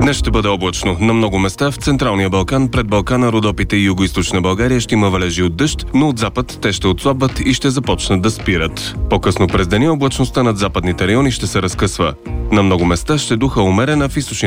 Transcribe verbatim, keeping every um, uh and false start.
Днес ще бъде облачно. На много места в Централния Балкан, пред Балкана, Родопите и Югоизточна България ще има валежи от дъжд, но от запад те ще отслабват и ще започнат да спират. По-късно през деня облачността над западните райони ще се разкъсва. На много места ще духа умерена, в източните